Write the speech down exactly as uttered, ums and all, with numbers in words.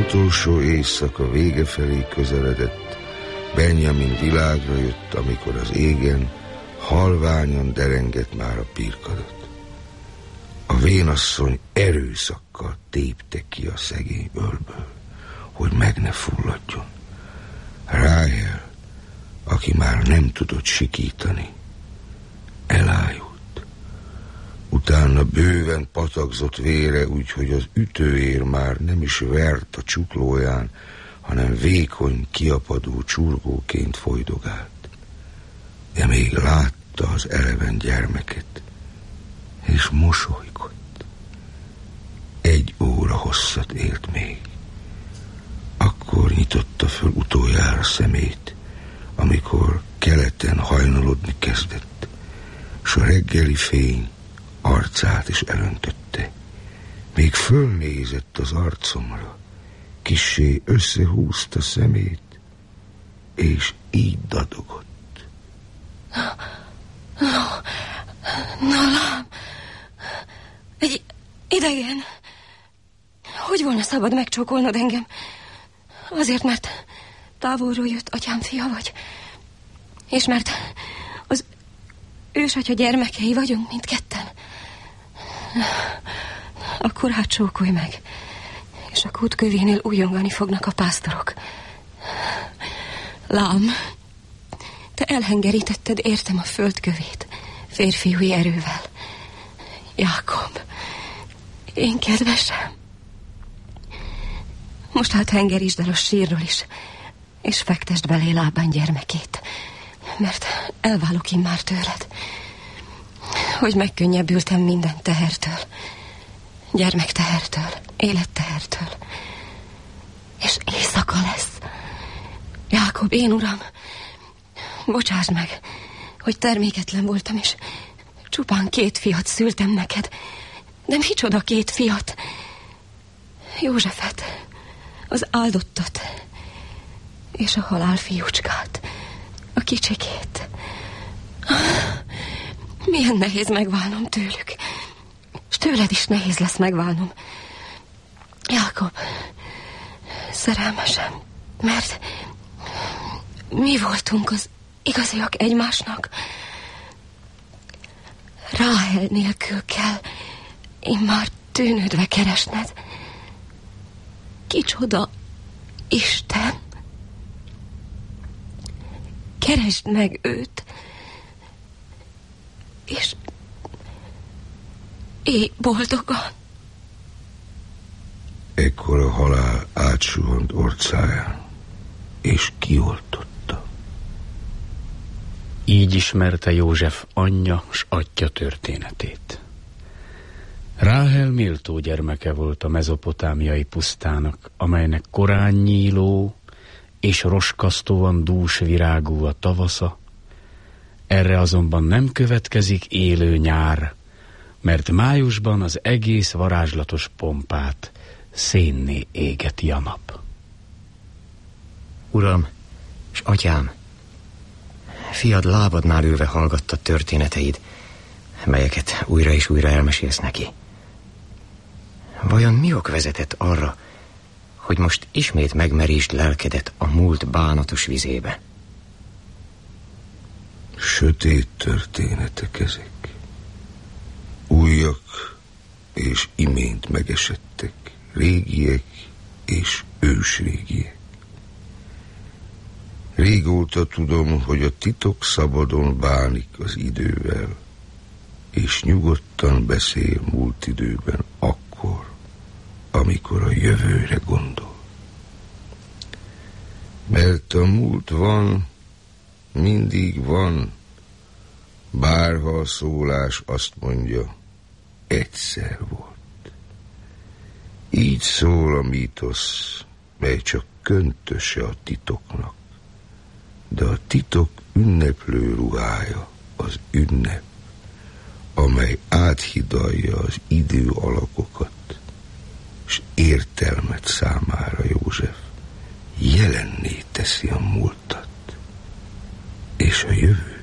utolsó éjszaka vége felé közeledett, Benjamin világra jött, amikor az égen halványan derengett már a pirkadat. A vénasszony erőszakkal tépte ki a szegény ölből, hogy meg ne fulladjon. Ráhel, aki már nem tudott sikítani, elájult. Utána bőven patakzott vére, úgyhogy az ütőér már nem is vert a csuklóján, hanem vékony, kiapadó csurgóként folydogált. De még látta az eleven gyermeket, és mosolygott. Egy óra hosszat élt még. Akkor nyitotta föl utoljára szemét, amikor keleten hajnalodni kezdett, s a reggeli fény arcát is elöntötte. Még fölnézett az arcomra, kissé összehúzta szemét, és így dadogott. Na, na, na lám, egy idegen. Hogy volna szabad megcsókolnod engem? Azért, mert távolról jött atyám fia vagy, és mert az ősatya gyermekei vagyunk mindketten. Akkor hát csókolj meg, és a kút kövénél újongani fognak a pásztorok. Lám, te elhengerítetted értem a földkövét férfiúi erővel. Jákob, én kedvesem, most hát hengerítsd el a sírról is, és fektesd belé lábán gyermekét, mert elválok én már tőled, hogy megkönnyebbültem minden tehertől, gyermektehertől, élettehertől, és éjszaka lesz. Jákob, én uram, bocsásd meg, hogy terméketlen voltam, és csupán két fiat szültem neked, de micsoda két fiat? Józsefet, az áldottat, és a halál fiúcskát, a kicsikét. Milyen nehéz megválnom tőlük, és tőled is nehéz lesz megválnom. Jákob, szerelmesem, mert mi voltunk az igaziak egymásnak. Ráhel nélkül kell én már tűnődve keresned. Kicsoda Isten! Keresd meg őt, és élj boldogan. Ekkor a halál átsuhant orcáján, és kioltotta. Így ismerte József anyja s atya történetét. Ráhel méltó gyermeke volt a mezopotámiai pusztának, amelynek korán nyíló és roskasztóan dús virágú a tavasza, erre azonban nem következik élő nyár, mert májusban az egész varázslatos pompát szénné égeti a nap. Uram, s atyám, fiad lábadnál ülve hallgatta történeteid, melyeket újra és újra elmesélsz neki. Vajon mi ok vezetett arra, hogy most ismét megmerítsd lelkedet a múlt bánatos vizébe? Sötét történetek ezek. Újak és imént megesettek, régiek és ősrégiek. Régóta tudom, hogy a titok szabadon bánik az idővel, és nyugodtan beszél múlt időben akkor, amikor a jövőre gondol. Mert a múlt van, mindig van, bárha a szólás azt mondja, egyszer volt. Így szól a mítosz, mely csak köntöse a titoknak, de a titok ünneplő ruhája az ünnep, amely áthidalja az idő alakokat, és értelmet számára József jelenné teszi a múltat és a jövőt.